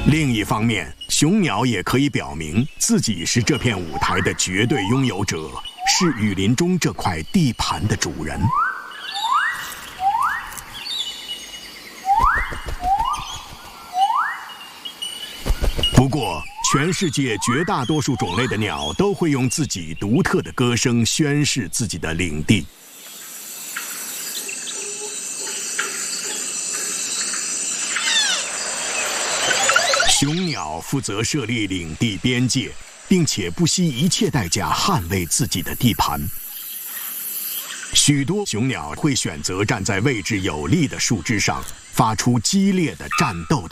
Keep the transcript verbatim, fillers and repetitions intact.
另一方面，雄鸟也可以表明自己是这片舞台的绝对拥有者，是雨林中这块地盘的主人。不过，全世界绝大多数种类的鸟都会用自己独特的歌声宣示自己的领地。雄鸟负责设立领地边界，并且不惜一切代价捍卫自己的地盘。许多雄鸟会选择站在位置有利的树枝上，发出激烈的战斗的